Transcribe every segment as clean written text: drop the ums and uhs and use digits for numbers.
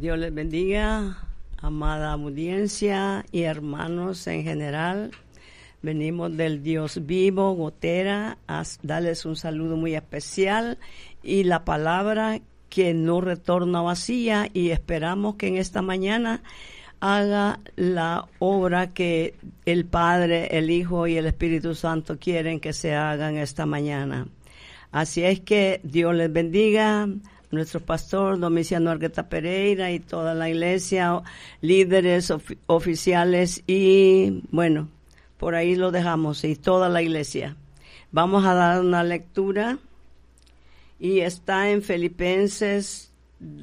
Dios les bendiga, amada audiencia y hermanos en general. Venimos del Dios vivo, Gotera, a darles un saludo muy especial y la palabra que no retorna vacía, y esperamos que en esta mañana haga la obra que el Padre, el Hijo y el Espíritu Santo quieren que se haga en esta mañana. Así es que Dios les bendiga. Nuestro pastor Domiciano Argueta Pereira y toda la iglesia, líderes oficiales y bueno, por ahí lo dejamos, y toda la iglesia. Vamos a dar una lectura y está en Filipenses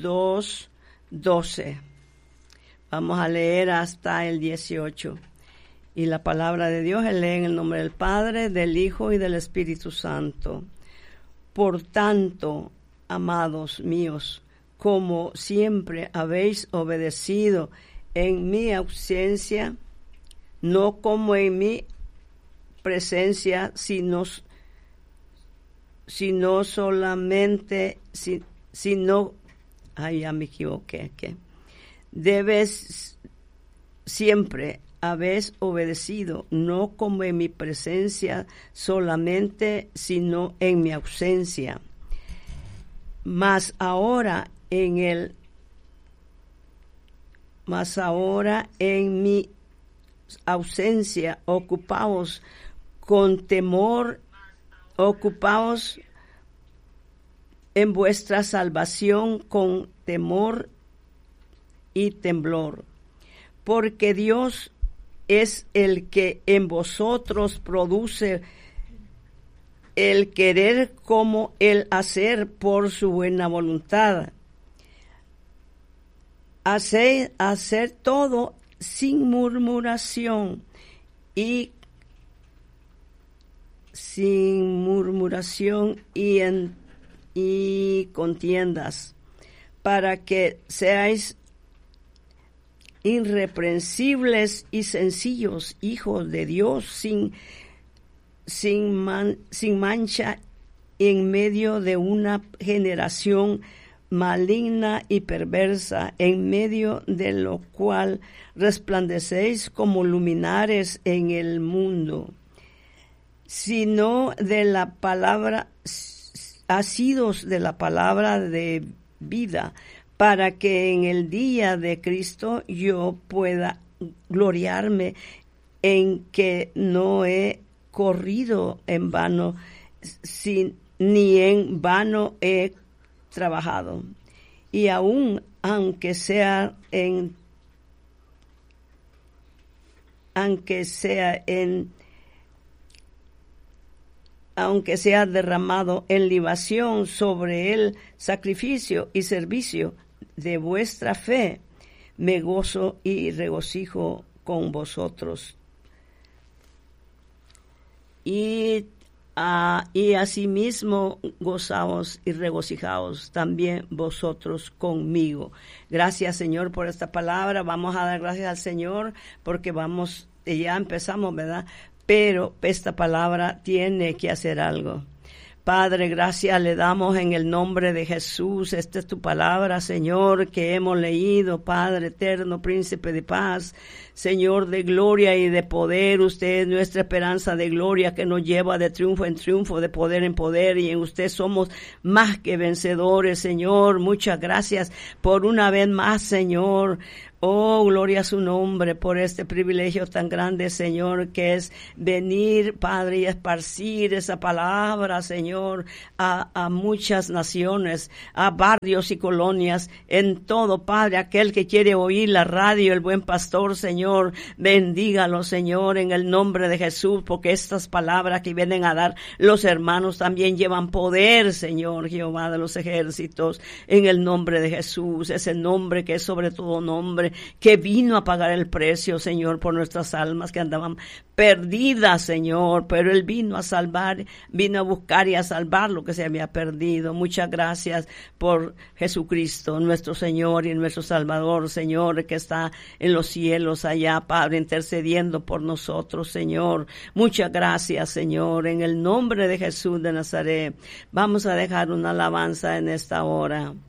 2:12. Vamos a leer hasta el 18. Y la palabra de Dios se lee en el nombre del Padre, del Hijo y del Espíritu Santo. Por tanto, amados míos, como siempre habéis obedecido en mi ausencia, no como en mi presencia, sino ya me equivoqué, siempre habéis obedecido, no como en mi presencia solamente, sino en mi ausencia. Mas ahora en mi ausencia, ocupaos con temor, ocupaos en vuestra salvación con temor y temblor, porque Dios es el que en vosotros produce el querer como el hacer por su buena voluntad. Hacer todo sin murmuración y contiendas, para que seáis irreprensibles y sencillos, hijos de Dios, sin mancha, en medio de una generación maligna y perversa, en medio de lo cual resplandecéis como luminares en el mundo, sino de la palabra, asidos de la palabra de vida, para que en el día de Cristo yo pueda gloriarme en que no he corrido en vano, ni en vano he trabajado. Y aun aunque sea derramado en libación sobre el sacrificio y servicio de vuestra fe, me gozo y regocijo con vosotros. Y asimismo gozaos y regocijaos también vosotros conmigo. Gracias, Señor, por esta palabra. Vamos a dar gracias al Señor porque ya empezamos, ¿verdad? Pero esta palabra tiene que hacer algo. Padre, gracias le damos en el nombre de Jesús. Esta es tu palabra, Señor, que hemos leído. Padre eterno, príncipe de paz, Señor de gloria y de poder. Usted es nuestra esperanza de gloria que nos lleva de triunfo en triunfo, de poder en poder, y en usted somos más que vencedores, Señor. Muchas gracias por una vez más, Señor. Oh, gloria a su nombre por este privilegio tan grande, Señor, que es venir, Padre, y esparcir esa palabra, Señor, a muchas naciones, a barrios y colonias, en todo, Padre, aquel que quiere oír la radio, el buen pastor, Señor, bendígalo, Señor, en el nombre de Jesús, porque estas palabras que vienen a dar los hermanos también llevan poder, Señor, Jehová de los ejércitos, en el nombre de Jesús, ese nombre que es sobre todo nombre, que vino a pagar el precio, Señor, por nuestras almas que andaban perdidas, Señor, pero Él vino a salvar, vino a buscar y a salvar lo que se había perdido. Muchas gracias por Jesucristo, nuestro Señor y nuestro Salvador, Señor, que está en los cielos allá, Padre, intercediendo por nosotros, Señor. Muchas gracias, Señor, en el nombre de Jesús de Nazaret. Vamos a dejar una alabanza en esta hora.